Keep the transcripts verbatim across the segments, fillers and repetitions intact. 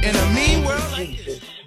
In a mean world like Jesus. this.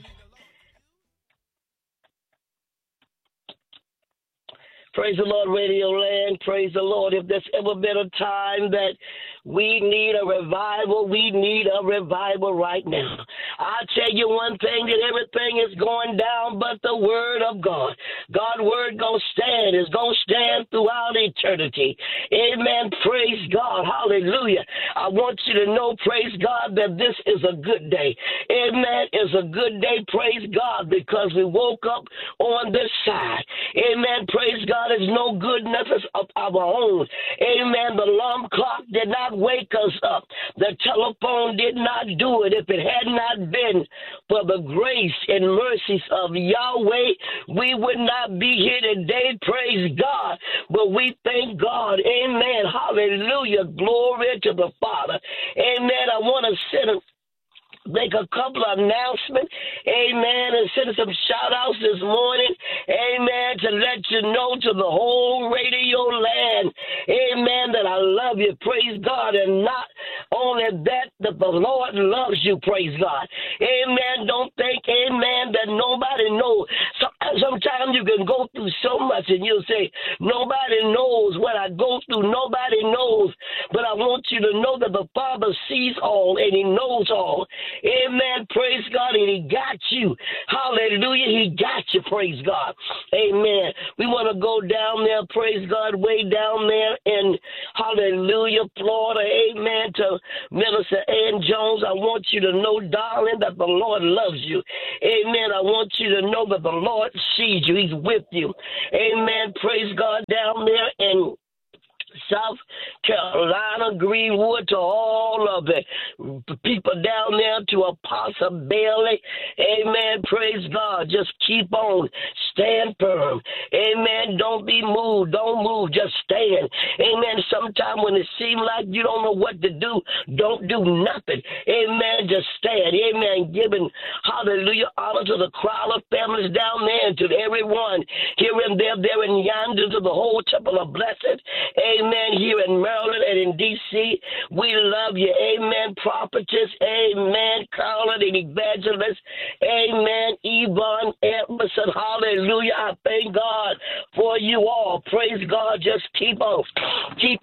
Praise the Lord, Radio Land. Praise the Lord. If there's ever been a time that we need a revival, we need a revival right now. I'll tell you one thing, that everything is going down but the word of God. God's word going to stand. It's going to stand throughout eternity. Amen. Praise God. Hallelujah. I want you to know, praise God, that this is a good day. Amen. It's a good day, praise God, because we woke up on this side. Amen. Praise God. Is no goodness of our own. Amen. The alarm clock did not wake us up. The telephone did not do it. If it had not been for the grace and mercies of Yahweh, we would not be here today. Praise God. But we thank God. Amen. Hallelujah. Glory to the Father. Amen. I want to sit and make a couple of announcements, amen, and send some shout-outs this morning, amen, to let you know to the whole radio land, amen, that I love you, praise God, and not only that, that the Lord loves you, praise God, amen. Don't think, amen, that nobody knows. So, sometimes you can go through so much and you'll say, nobody knows what I go through, nobody knows, but I want you to know that the Father sees all and he knows all. Amen. Praise God. And he got you. Hallelujah. He got you. Praise God. Amen. We want to go down there. Praise God. Way down there in hallelujah, Florida. Amen. To Minister Ann Jones. I want you to know, darling, that the Lord loves you. Amen. I want you to know that the Lord sees you. He's with you. Amen. Praise God. Down there in South Carolina, Greenwood, to all of the people down there, to Apostle Bailey. Amen. Praise God. Just keep on. Stand firm. Amen. Don't be moved. Don't move. Just stand. Amen. Sometimes when it seems like you don't know what to do, don't do nothing. Amen. Just stand. Amen. Giving, hallelujah, honor to the Crowder families down there and to everyone here and there, there and yonder, to the whole temple of blessed. Amen. Here in Maryland and in D C, we love you. Amen. Prophetess. Amen. Carolyn and Evangelist. Amen. Yvonne Edmondson. Hallelujah. I thank God for you all. Praise God. Just keep on. Keep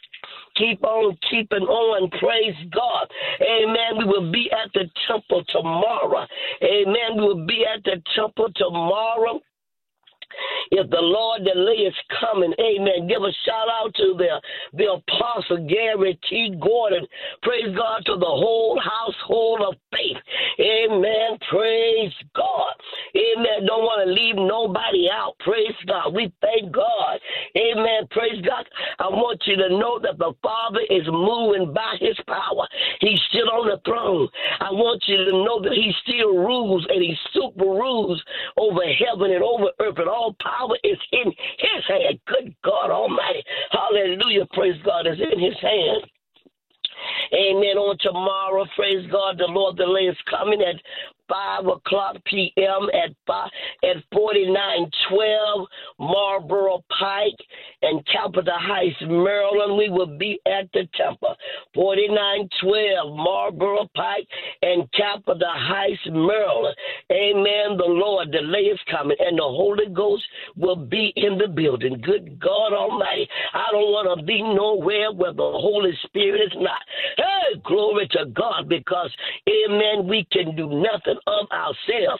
Keep on keeping on. Praise God. Amen. We will be at the temple tomorrow. Amen. We will be at the temple tomorrow. If the Lord delay is coming, amen. Give a shout out to the, the Apostle Gary T. Gordon. Praise God, to the whole household of faith. Amen. Praise God. Amen. Don't want to leave nobody out. Praise God. We thank God. Amen. Praise God. I want you to know that the Father is moving by his power. He's still on the throne. I want you to know that he still rules and he super rules over heaven and over earth, and all power is in his hand. Good God Almighty. Hallelujah. Praise God is in his hand. Amen. On tomorrow, praise God, the Lord delay is coming at five o'clock p m at five, at forty-nine twelve Marlboro Pike and Capitol Heights, Maryland. We will be at the temple. forty-nine twelve Marlboro Pike and Capitol Heights, Maryland. Amen. The Lord, the delay is coming, and the Holy Ghost will be in the building. Good God Almighty. I don't want to be nowhere where the Holy Spirit is not. Hey, glory to God, because, amen, we can do nothing of ourselves.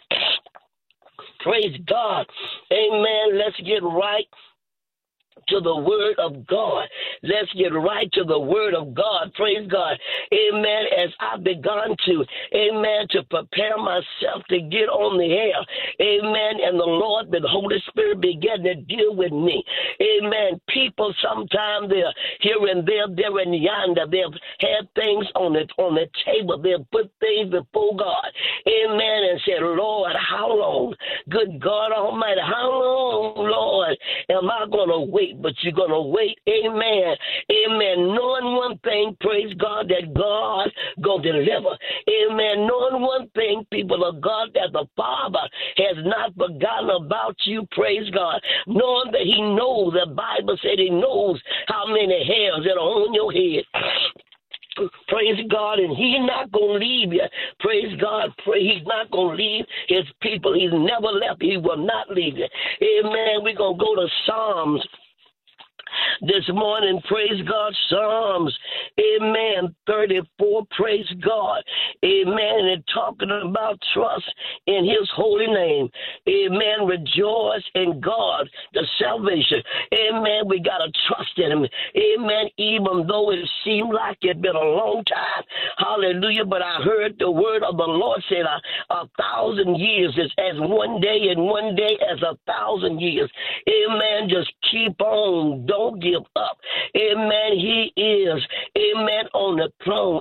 Praise God. Amen. Let's get right to the word of God. Let's get right to the word of God. Praise God. Amen. As I've begun to, amen, to prepare myself to get on the air. Amen. And the Lord, the Holy Spirit began to deal with me. Amen. People sometimes they're here and there, there and yonder. They've had things on the, on the table. They've put things before God. Amen. And said, Lord, how long? Good God Almighty, how long, Lord, am I going to wait? But you're going to wait. Amen. Amen. Knowing one thing, praise God, that God going to deliver. Amen. Knowing one thing, people of God, that the Father has not forgotten about you, praise God. Knowing that he knows, the Bible said he knows how many hairs that are on your head. Praise God, and He's not going to leave you. Praise God. Pray He's not going to leave His people. He's never left. He will not leave you. Amen. We're going to go to Psalms this morning. Praise God. Psalms, amen, thirty-four. Praise God. Amen. And talking about trust in His holy name. Amen. Rejoice in God, the salvation. Amen. We got to trust in Him. Amen. Even though it seemed like it's been a long time. Hallelujah. But I heard the word of the Lord said a, a thousand years is as one day, and one day as a thousand years. Amen. Just keep on. Don't give up. Amen. He is, amen, on the throne.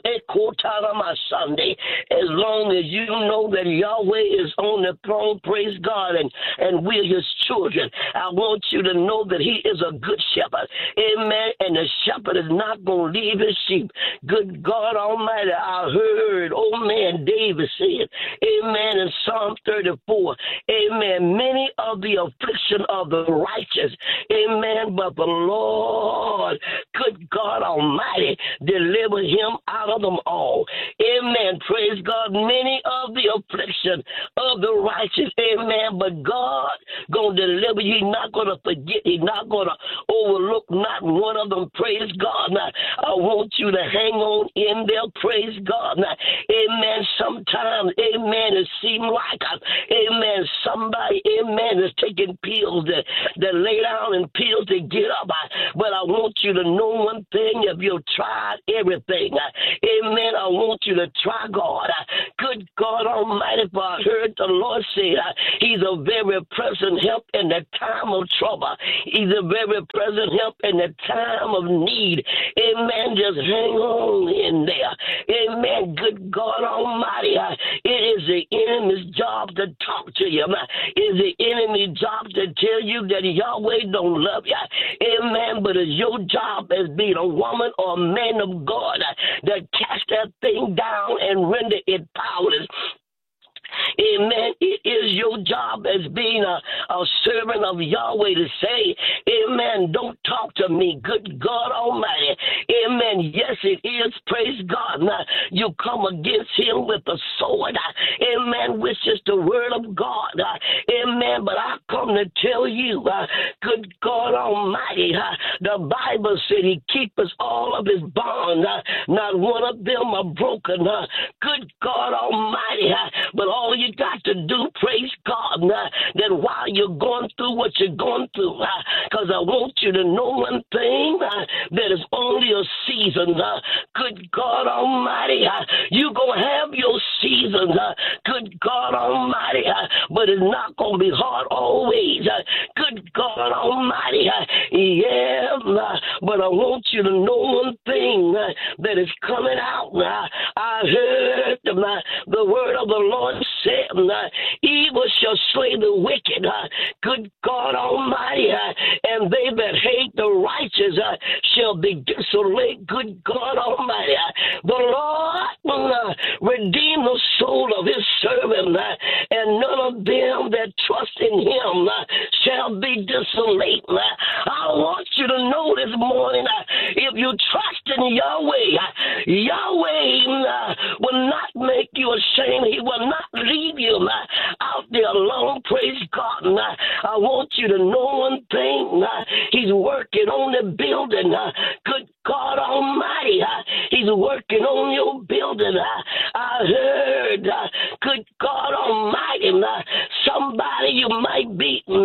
Sunday. As long as you know that Yahweh is on the throne, praise God, and, and we're His children. I want you to know that He is a good shepherd. Amen. And the shepherd is not going to leave his sheep. Good God Almighty, I heard, oh man, David said, amen, in Psalm thirty-four, amen, many of the affliction of the righteous, amen, but the Lord, good God Almighty, deliver him out of them all. Amen. Praise God. Many of the affliction of the righteous. Amen. But God going to deliver you. He's not going to forget. He's not going to overlook not one of them. Praise God. Now, I want you to hang on in there. Praise God. Now, amen. Sometimes, amen, it seems like, amen, somebody, amen, is taking pills that, that lay down and pills to get up. But I want you to know one thing. If you've tried everything, amen, I want you to try God. Good God Almighty, for I heard the Lord say He's a very present help in the time of trouble. He's a very present help in the time of need. Amen. Just hang on in there. Amen. Good God Almighty, it is the enemy's job to talk to you. It is the enemy's job to tell you that Yahweh don't love you. Amen. But it's your job as being a woman or a man of God that cast that thing down and render it powerless. Amen. It is your job as being a, a servant of Yahweh to say, amen, don't talk to me, good God Almighty. Amen. Yes, it is. Praise God. Now, you come against him with the sword. Amen. Which is the word of God. Amen. But I come to tell you, uh, good God Almighty, uh, the Bible said He keeps all of His bonds. Uh, not one of them are broken. Uh, good God Almighty. Uh, but all you got to do, praise God, uh, that while you're going through what you're going through, because uh, I want you to know one thing, uh, that is only a season. Uh, good God Almighty, uh, you're going to have your season. Uh, good God Almighty, uh, but it's not going to be hard always. Uh, good God Almighty, uh, yeah, uh, but I want you to know one thing, uh, that is coming out. Uh, I heard uh, the word of the Lord said, uh, evil shall slay the wicked. Uh, good God Almighty, uh, and they that hate the righteous uh, shall be desolate. Good God Almighty, uh, the Lord will uh, redeem the soul of His servant, uh, and none of them that trust in Him uh, shall be desolate. Uh, I want you to know this morning, uh, if you trust in Yahweh, uh, Yahweh uh, will not make you ashamed. He will not leave you uh, out there alone. Praise God. Uh, I want you to know one thing. Uh, he's working on the building. Uh, good God Almighty. Uh, he's working on your building. Uh, I heard, uh, good God Almighty, uh, somebody you might be, uh,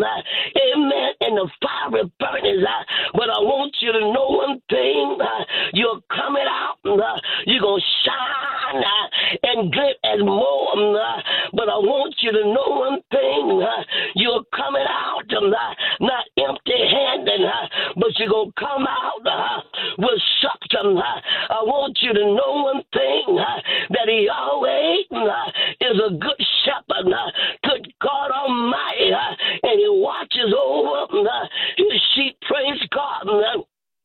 amen, in the fiery furnace. Uh, but I want you to know one thing. Uh, you're coming out. Uh, you're going to shine uh, and glint as more. Uh, but I want you to know one thing. Uh, you're coming out uh, not empty-handed, uh, but you're going to come out uh, with something. Uh, I want you to know one thing, uh, that Yahweh uh, is a good shepherd, uh, good God Almighty, uh, and He watches over uh, His sheep. Praise God. Uh,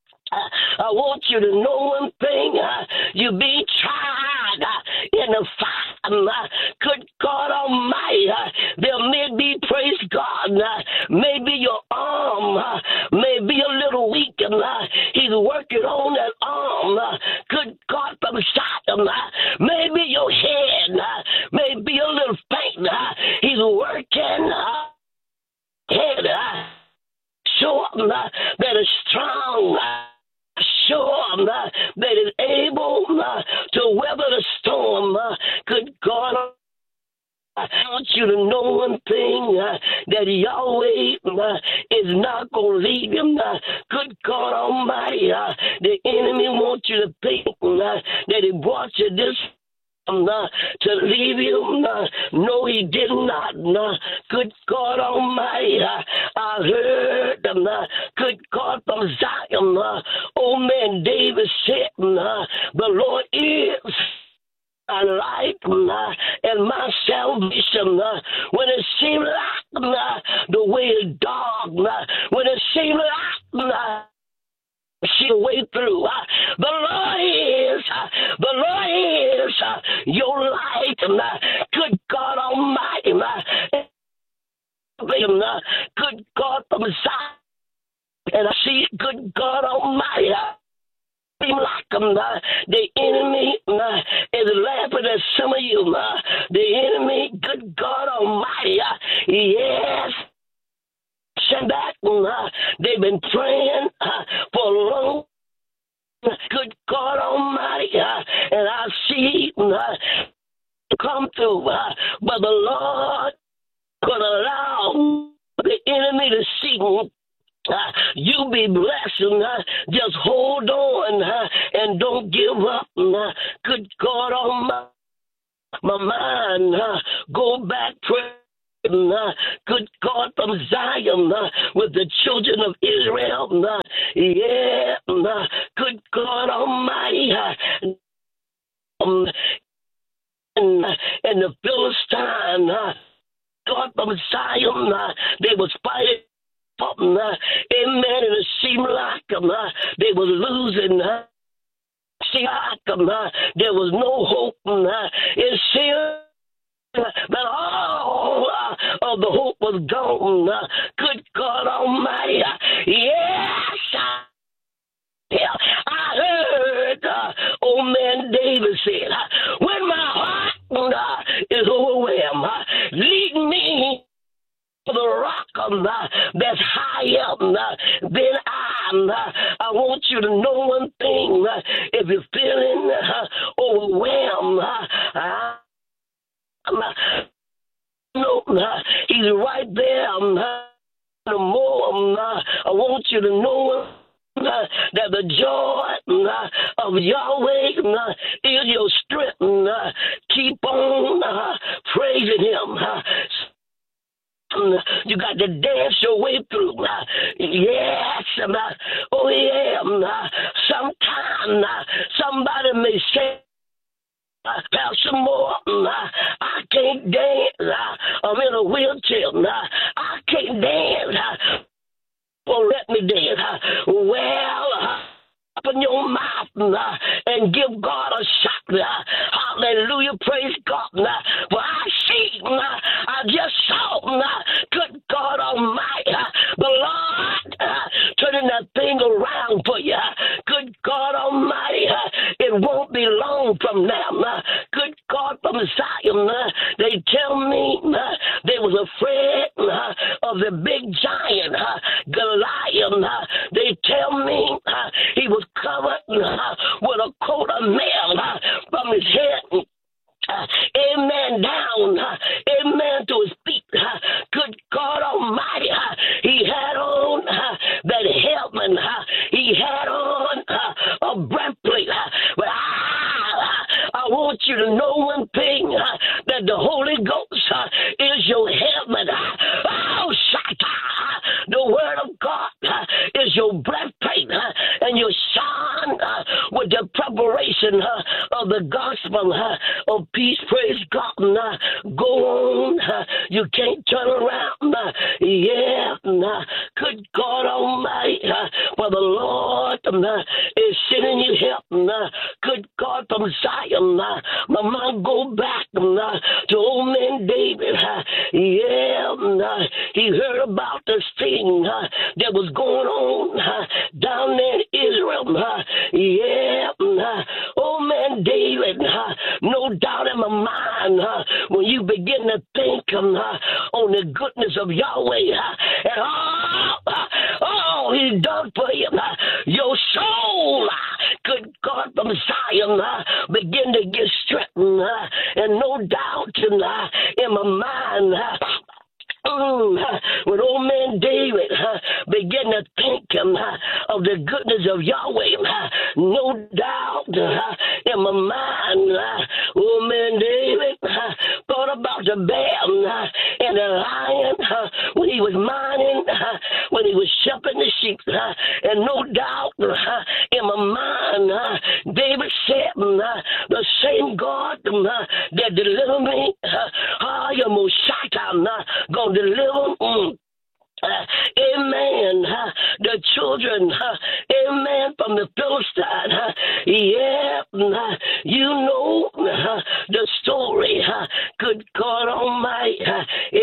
I want you to know one thing. Uh, you be tried uh, in the fire. Uh, good God Almighty. Uh, there may be, praise God, uh, maybe your arm uh, may be a little weak. And uh, He's working on that arm. Uh, good God, from I want you to know one thing, uh, that Yahweh uh, is not going to leave him. Uh, good God Almighty, uh, the enemy wants you to think uh, that he brought you this Uh, to leave you. Uh, no, he did not. Uh, good God Almighty, uh, I heard them. Uh, good God from Zion. Uh, old man David said, uh, the Lord is my light uh, and my salvation. Uh, when it seemed like uh, the way is dark, uh, when it seemed like uh, see the way through. Uh, the Lord is, uh, the Lord is uh, your light. Uh, good God Almighty. Uh, uh, good God from Zion. And I see good God Almighty. Uh, seem like um, uh, the enemy uh, is laughing at some of you. Uh, the enemy, good God Almighty. Uh, yes. Send back. Uh, they've been praying uh, for a long time. Good God Almighty. Uh, and I see uh, come through. Uh, but the Lord could allow the enemy to see uh, you be blessed. Uh, just hold on uh, and don't give up. Uh, good God Almighty. My mind, uh, go back, pray. Uh, good God from Zion uh, with the children of Israel. Uh, yeah, uh, good God Almighty. Uh, um, and, uh, and the Philistine, uh, God from Zion, uh, they was fighting. Uh, amen. And it seemed like um, uh, they was losing. Uh, see, like um, uh, there was no hope. Uh, it seemed that all uh, of the hope was gone. Uh, good God Almighty. Uh, yes, I, yeah, I heard uh, old man David said, uh, when my heart uh, is overwhelmed, uh, lead me to the rock um, uh, that's high up. Uh, then I, uh, I want you to know one thing. Uh, if you're feeling uh, overwhelmed, uh, uh, no, uh, he's right there. Um, uh, no more. Um, uh, I want you to know uh, that the joy uh, of Yahweh uh, is your strength. Uh, keep on uh, praising him. Uh, you got to dance your way through. Uh, yes. Um, uh, oh, yeah. Um, uh, sometime uh, somebody may say, Uh, Pastor Moore, uh, I can't dance. Uh, I'm in a wheelchair. Uh, I can't dance. Uh, well, let me dance. Uh, well, uh, open your mouth uh, and give God a shot. Uh, hallelujah. Praise God. Uh, well, I see. Uh, I just saw. Uh, good God Almighty. Uh, the Lord uh, turning that thing around for you. Uh, good God Almighty. Uh, it won't be long from now. Uh, good God from Zion. Uh, they tell me uh, they was afraid uh, of the big giant, uh, Goliath. Uh, they tell me uh, he was covered uh, with a coat of mail uh, from his head. Uh, amen, down, uh, amen, to his feet. Uh, good God Almighty, uh, he had on uh, that helmet. Uh, he had on uh, a breastplate. Uh, but I, I want you to know one thing, uh, that the Holy Ghost uh, is your helmet. Uh, oh, Shata, the Word of God uh, is your breastplate, uh, and you're shine uh, with the preparation uh, of the gospel uh, of peace. Praise God. Uh, go on. Uh, you can't turn around. Uh, yeah. Uh, good God Almighty. Uh, for the Lord uh, is sending you help. Uh, good God from Zion. Uh, my mom go back uh, to old man David. Uh, yeah. Uh, he heard about this thing uh, that was going on uh, down there in Israel. Uh, yeah. Uh, old man David. Uh, no doubt in my mind, uh, when you begin to think um, uh, on the goodness of Yahweh uh, and all, uh, all he's done for you, uh, your soul, uh, good God from Zion, uh, begin to get strengthened uh, and no doubt uh, in my mind. Uh, Mm, when old man David uh, began to think um, uh, of the goodness of Yahweh, uh, no doubt uh, in my mind, uh, old man David uh, thought about the bear uh, and the lion uh, when he was mining, uh, when he was shepherding the sheep, uh, and no doubt uh, in my mind, uh, David said, uh, the same God uh, that delivered me, uh, I am Shaitan, uh, going deliver, mm, uh, amen, uh, the children, uh, amen, from the Philistine, uh, yeah, uh, you know uh, the story, uh, good God Almighty, uh,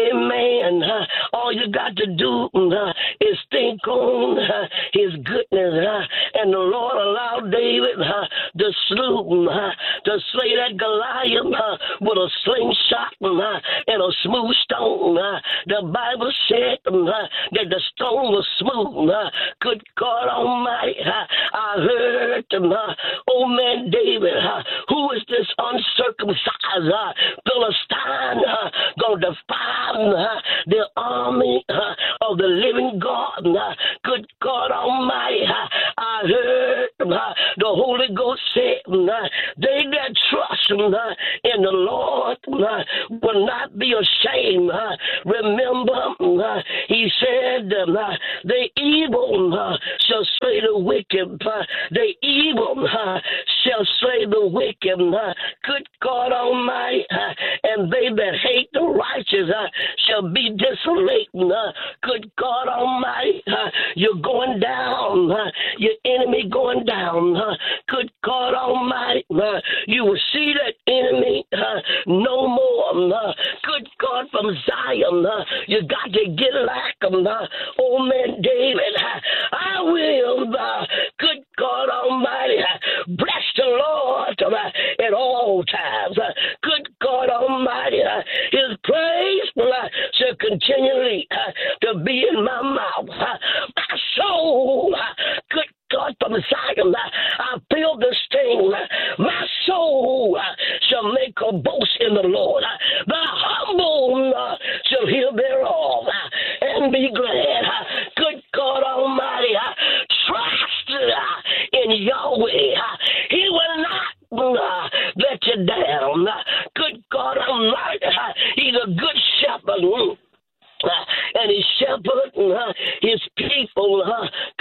amen, uh, all you got to do uh, is think on uh, his goodness, uh, and the Lord allowed David uh, to slew, uh, to slay that Goliath uh, with a slingshot uh, and a smooth stone. Uh, the Bible said uh, that the stone was smooth. Uh, good God Almighty, uh, I heard uh, old man David, uh, who is this uncircumcised uh, Philistine uh, going to defy uh, the army uh, of the living God? Uh, good God Almighty, uh, I heard uh, the Holy Ghost say, uh, they that trust uh, in the Lord uh, will not be ashamed. Uh, remember, uh, he said, uh, the evil uh, shall slay the wicked. Uh, the evil uh, shall slay the wicked. Uh, good God Almighty, uh, and they that hate the righteous uh, shall be desolate. Uh, good God Almighty, uh, you're going down. Uh, your enemy going down. Uh, good God Almighty, uh, you will see that enemy uh, no more. Uh, good God from Zion, uh, you got to get like him. Uh, old man David, uh, I will, uh, good God Almighty, uh, bless the Lord uh, at all times. Uh, good God Almighty, uh, his praise uh, shall continually uh, to be in my mouth. Uh, my soul, uh, good God from Zion, I feel this thing. My soul shall make a boast in the Lord. The humble shall hear thereof and be glad. Good God Almighty, trust in Yahweh. He will not let you down. Good God Almighty, he's a good shepherd. Uh, and he shepherd uh, his people uh,